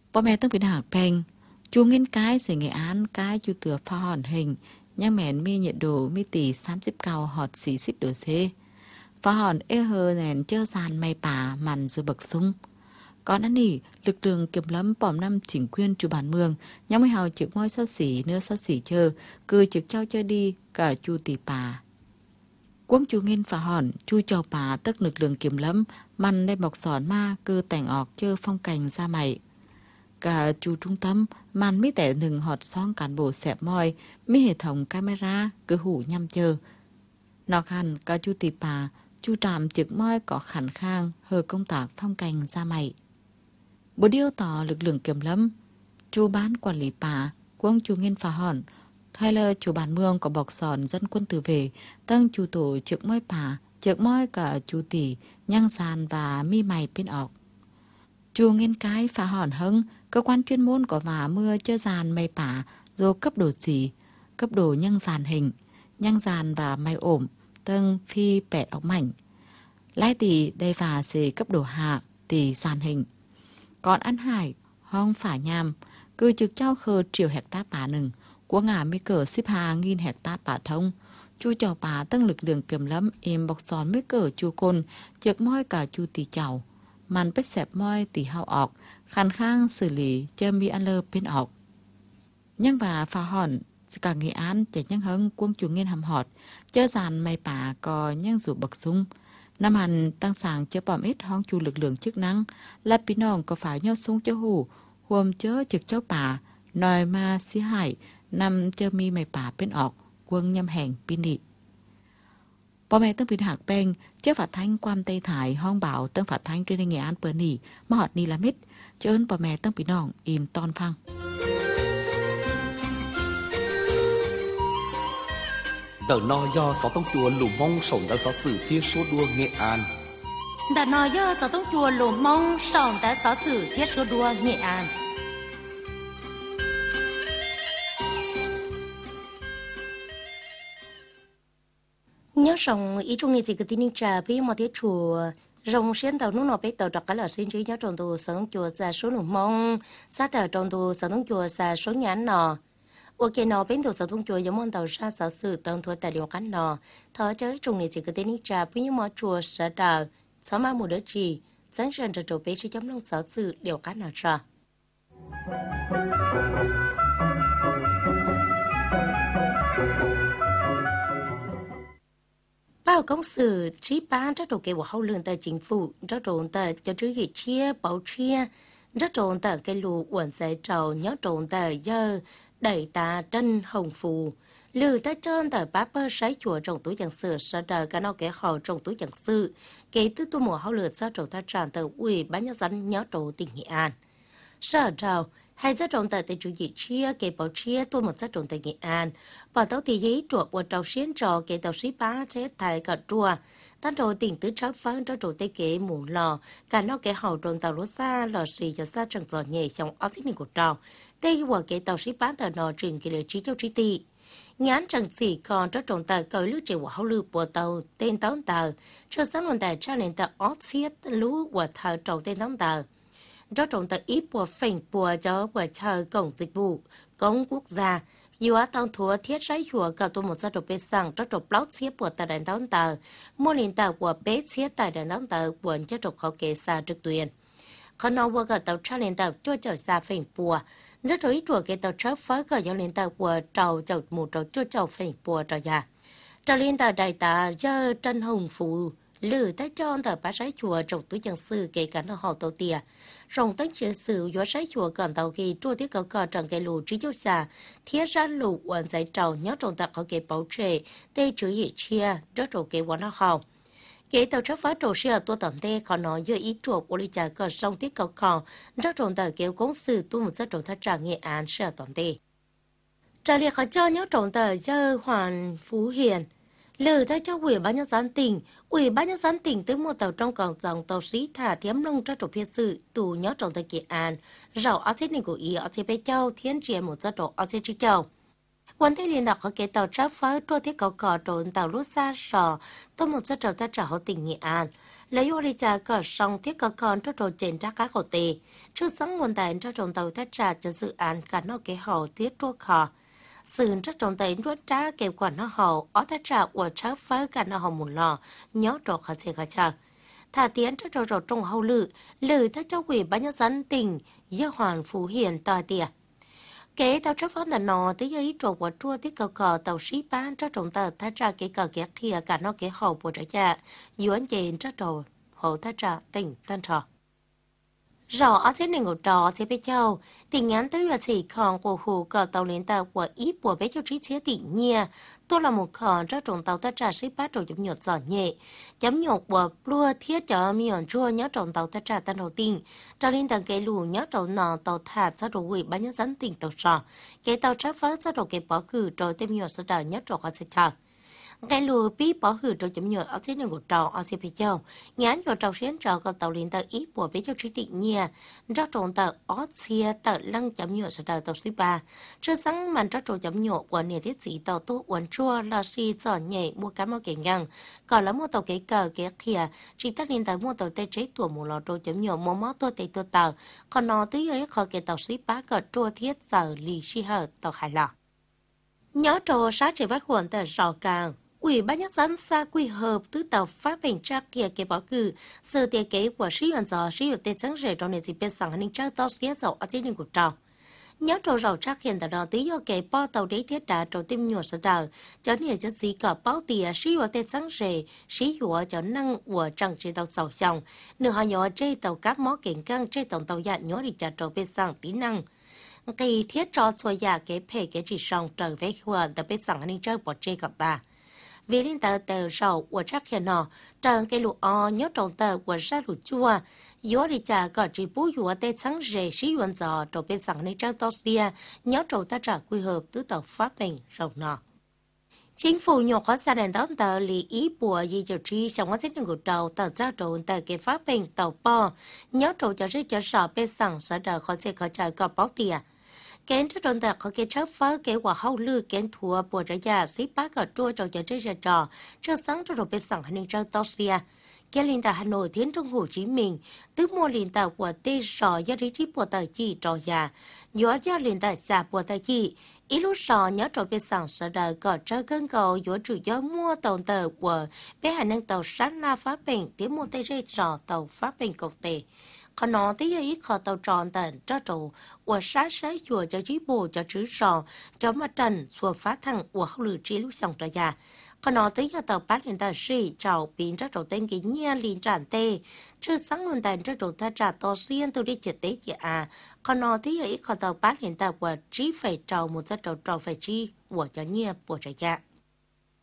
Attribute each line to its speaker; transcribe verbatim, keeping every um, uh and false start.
Speaker 1: Bố mẹ từng bị hạc bèn, chú nghiên cái sẽ nghệ án cái chú tựa pha hòn hình, nhưng mẹn mi nhiệt độ mi tỷ tám mươi cao họt xí xích độ C. Pha hòn ê hờ nền chơ sàn mây bà màn rồi bậc sung. Còn anh nỉ, lực lượng kiểm lâm bỏm năm chính quyền chủ bản mường, nhưng mới hào trực môi sao xỉ nữa sao xỉ chờ, cứ trực trao chơi đi cả chú tỷ bà. Quân chú nghiên phá hòn, chú chào bà tất lực lượng kiểm lâm, màn đây bọc sòn ma cứ tảnh ọc chơ phong cảnh ra mày. Cả chú trung tâm, màn mỹ tẻ nừng họt son cán bộ xẹp môi, mỹ hệ thống camera cứ hủ nhằm chờ. Nọc hẳn cả chú tỷ bà, chú trạm trực môi có khẳng khang hờ công tác phong cảnh ra mày. Bộ điêu tỏ lực lượng kiểm lâm, chú bán quản lý bà, quân chú nghiên phá hòn, thay là chủ bản mương có bọc sòn dân quân tự vệ, tăng chú tổ trực môi bà, trực môi cả chú tỷ, nhang sàn và mi mày bên ọc. Chú nghiên cái phá hòn hưng, cơ quan chuyên môn có vả mưa chơ dàn mây bả, rồi cấp độ xỉ, cấp độ nhang dàn hình, nhang dàn và mây ổm, tăng phi bẹt ọc mảnh. Lai tỷ đây vả xì cấp độ hạ, tỷ dàn hình. Còn ăn hải, hong phả nham, cứ trực trao khờ triệu hecta bả nừng, của ngả mi cỡ xếp hà nghìn hecta bả thông. Chú chào bả tăng lực lượng kiểm lâm im bọc giòn mấy cỡ chú côn, trực môi cả chú tỷ chào. Màn bết xẹp môi tỷ hao ọc, khăn khang xử lý chơ mi ăn lơ bên ọc. Nhưng và phá hòn, cả nghệ án chạy nhăng hứng quân chủ nghiên hàm họt, chơ dàn mây bả có nhăng rủ bậc sung. Năm hẳn tăng sàng chơ bòm ít hong chủ lực lượng chức năng, là bí nòng có phải nhau sung chơ hủ, huồm chơ trực cháu bả, nòi ma xí hải, nằm chơ mi mây bả bên ọc, quân nhâm hèn pin đi. Bố mẹ từng bị hạc bèn, chế phát thanh quan Tây Thái hong bảo từng phát thanh trên nghệ án bờ nỉ, mà họ nỉ làm ít, chứ ơn bố mẹ từng bị nòng im ton phăng.
Speaker 2: Tờ no do sáu tông chùa lù mông sống đã giáo sử thiết số đua Nghệ An.
Speaker 3: Tờ no do sáu tông chùa lù mông sống đã giáo sử thiết số đua Nghệ An. Nhớ rằng ý chung này chỉ có tin trả với một tiết chùa rồng xuyên tàu nút nọ bé tàu đặc cái là xin chỉ nhớ trong tù sáu chùa xa số lùng mông sát tàu trong tù sáu chùa xa số nhãn nọ ok nọ bên tù sáu chùa giống món tàu xa sáu sự tàu thuộc tài liệu cán nọ thở chơi chung này chỉ có tin trả với một chùa sở đạo sáu ma một đứa chỉ dẫn dần trở về chỉ chấm long sáu sự điều cán nào ra. Bao công sự chỉ bán rất đồ kế của hậu lượng tờ chính phủ, rất đồ tờ cho chứ gì chia, bảo chia, rất đồ tờ cái lù uẩn giấy trầu nhớ đồ tờ dơ, đẩy ta chân hồng phù. Lừ ta trơn tờ bá bơ sái chùa trong túi chẳng sự, sau đời cả nó kế hậu trong túi chẳng sự. Kế tư tu mùa hậu lượng sau trầu ta tràn tờ ủy bán nhớ dẫn nhớ đồ tỉnh Nghệ An. Sở trầu, hai gia trọng tại chủ gì chia kế bảo chia tôi một gia trọng tại Nghệ An bảo tàu thì giấy trộn của tàu xuyên trò kế tàu xí bá chết tại cả trùa tan đồ tỉnh tứ trắc phán cho trộn tây kế mù lò cả nó kế hậu trộn tàu lúa xa lò xì cho xa chẳng giò nhẹ trong áo xích của trò tây của kế tàu xí bá tàu nọ trình kế lời trí châu trí tị ngán chẳng xỉ còn cho trộn tàu cầu lưu triệu của hậu lưu của tàu tên tàu tàu cho sáng luận tại tra lên tàu áo xiết lú của thờ trầu tên tàu tàu cho trộn tờ ít của phèn của cho của chờ cổng dịch vụ công quốc gia dù ở tàu thua thiết trái chùa cả tôi một gia đình bên sang cho trộn lót xếp của tờ đàn tàu tờ mua liền tàu của bé xếp tại đàn tàu tờ của cho trộn khó kể xa trực tuyến còn nó vừa cả tàu tra liền tàu cho chờ xa phèn của rất ít chùa cái tàu tra phá cả do liền tàu của trầu chầu một trầu cho trầu phèn của trò già trò liền tàu đại tá do Trần Hồng Phú lử tới cho tờ bá trái chùa trong túi chẳng sư kể cả nó họ tàu tìa rồng tấn chữ sử do trái chùa còn tàu kỳ chua tiết cầu cờ trần cây lù trí châu xa thiết ra lù uẩn giải trầu nhớ trong tàu có kế bảo trệ tê chữ dị chia rất đồ kế quán nó hào kế tàu chấp phá trổ xe tua tận tê còn nói do ý chuộc của lý trả cờ sông tiết cầu cờ rất trong tàu kéo công sự tu một rất trổ thất trả Nghệ An xe tận tê trả liệt khó cho nhớ trong tàu dơ hoàn phú hiền lử tới cho ủy ban nhân dân tỉnh, ủy ban nhân dân tỉnh tới một tàu trong cảng dòng tàu sĩ thả thiếm lông cho trục phiên sự tù nhớ trong thời Nghệ An, rau áo chết này của ý ở chế bé châu thiên triển một giấc độ áo chết châu. วันที่เรียนดอกเขาเกตต่อจ้าฟ้าตัวที่เขาก่อโดนต่อรู้ซาสอตัวหมดจะเจอแต่จะเขาติ่งnghị an lấy yo đi cha có song thiết có con cho đồ trên ra các hộ tề trước sáng nguồn tài cho trồng tàu thắt trà cho dự án cả nó kế hậu thiết trua khò sự cho trồng tài ruột trá kẹp quản nó hậu ở thắt trà của cháu phơi cả nó hậu một lò nhớ đồ khó chơi khó chờ thả tiến cho trồng trồng trồng hậu lự lự thắt cháu quỷ bán nhân dân tỉnh yêu hoàn phú hiền tòa tiệt kế tàu chấp phán là nọ tới giờ ít trộn của chua tiết cầu cò tàu sĩ bán cho trộn tàu thắt ra kế cờ kế kia cả nó kế hậu bộ trả giá yuan chèn cho trộn hậu thắt ra tỉnh tân trò rõ ở trên nền của trò sẽ biết châu tình án tới là chỉ còn của hồ cờ tàu lên tàu của ít của bé châu trí chế tỉnh nhia tôi là một con cho trộn tàu thắt ra sĩ bán trộn chấm nhột giỏ nhẹ chấm nhột của plua thiết cho miòn chua nhớ trộn tàu thắt ra tân đầu tiên cho lên tầng cái lù nhớ trộn nọ tàu thả cho đồ gửi bán nhân dân tỉnh tàu trò cái tàu chấp phá cho đồ cái bỏ cử rồi thêm nhột sẽ đợi nhớ trộn họ sẽ chờ cái lùi bí bỏ hử rồi chấm nhựa ở trên đường của trò ở trên phía châu nhán cho trò xuyên trò còn tàu liền tàu ít của phía châu trí tịnh nhia cho trộn tàu ở xe tàu lăng chấm nhựa sẽ đợi tàu số ba trước sáng màn cho trộn chấm nhựa của nền thiết sĩ tàu tu uốn chua là si giỏ nhẹ mua cá mau kẹn ngang còn là mua tàu cái cờ cái kia chỉ tất liền tàu mua tàu tê chế tuổi một lò trộn chấm nhựa mua máu tua tê tua tàu còn nó tới ấy khỏi cái tàu số ba cờ chua thiết giờ lì si hở tàu hải lò nhớ trò sát chỉ vác khuẩn tờ rò càng Ủy ban nhân dân xã quy hợp tứ tàu phát bình tra kia kế bỏ cử sự tiết kế của sử dụng gió sử dụng tê trắng rể trong nền dịp bên sẵn hành trang to xế dầu ở trên đường của trò. Nhớ trò rầu trắc hiện tại đó tí do kế bỏ tàu đế thiết đá trò tim nhuột sở đào cho nên chất gì cả báo tìa sử dụng tê trắng rể sử dụng cho năng của trăng trên tàu sầu xong nửa họ nhỏ trên tàu cáp mó kiện căng trên tàu tàu dạn nhỏ đi trả trò bên sẵn tí năng. Kỳ thiết trò xua giả kế phê kế chỉ xong trở về khuẩn tại bên sẵn hành trang bỏ chê gặp ta. Vì liên tờ tờ sầu của chắc hiện nọ, trần cây lụ o nhớ trồng tờ của ra lụ chua, yếu đi trả có chỉ bú yếu tê sáng rể sử dụng giò trồng bên sẵn này trang to xia, nhớ trồng ta trả quy hợp tứ tàu pháp bình rộng nọ. Chính phủ nhỏ khó xa đèn đón tờ lý ý bùa gì cho trí trong quá trình của trầu tờ ra trồng tờ kế pháp bình tàu bò, nhớ trồng cho rất cho sọ bên sẵn sở đờ khó sẽ khó chạy có báo tìa. Kén cho tròn tạc có cái chấp phá cái quả hậu lư kén thua bùa trả giá xí bác ở chua trò cho chơi trò cho sáng cho đồ bê sẵn hành trang tàu xia. Cái liên tạc Hà Nội thiến trong Hồ Chí Minh tứ mua liên tạc của tê sò do lý trí bùa tờ chi trò già dõa do liên tạc xà bùa tờ chi ý lúc sò nhớ trò bê sẵn sở đời có trơ cân cầu dõa chủ do mua tàu tờ của bé hành năng tàu sát la pháp bình tiếng mua tê rê trò tàu pháp bình cục tề. Còn nó tới giờ ít khó tàu tròn tận cho trổ của sát sát chùa cho trí bồ cho chứ sò cho mặt trần xua phát thẳng của không lử trí lúc xong trở ra. Còn nó tới giờ tàu bát hiện tại sĩ trào biến cho trổ tên ký nhiên liên tràn tê chứ sáng luôn tận cho trổ ta trả to xuyên tôi đi chết tế chị à. Còn nó tới giờ ít khó tàu bát hiện tại của trí phải trào một giấc trổ trào phải chi của cho nhiên của trở ra.